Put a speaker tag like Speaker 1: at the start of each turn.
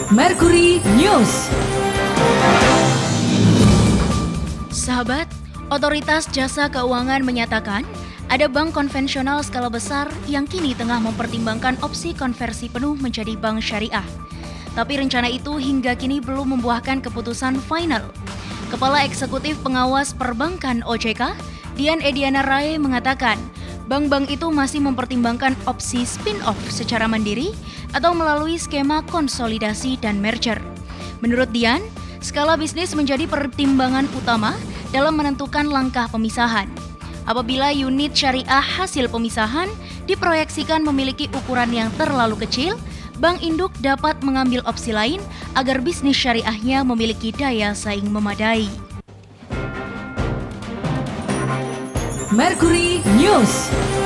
Speaker 1: Mercury News.
Speaker 2: Sahabat, Otoritas Jasa Keuangan menyatakan ada bank konvensional skala besar yang kini tengah mempertimbangkan opsi konversi penuh menjadi bank syariah. Tapi rencana itu hingga kini belum membuahkan keputusan final. Kepala Eksekutif Pengawas Perbankan OJK, Dian Ediana Rai mengatakan, bank-bank itu masih mempertimbangkan opsi spin-off secara mandiri atau melalui skema konsolidasi dan merger. Menurut Dian, skala bisnis menjadi pertimbangan utama dalam menentukan langkah pemisahan. Apabila unit syariah hasil pemisahan diproyeksikan memiliki ukuran yang terlalu kecil, bank induk dapat mengambil opsi lain agar bisnis syariahnya memiliki daya saing memadai.
Speaker 1: Mercury News.